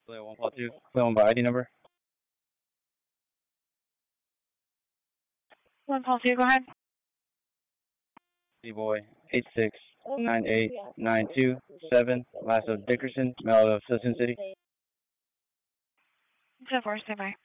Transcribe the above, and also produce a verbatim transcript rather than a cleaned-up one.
Play one call two. Play one by I D number. One call two, go ahead. D-boy eight six nine eight nine two seven. Last of Dickerson, male of Citizen City. ten four, stand by.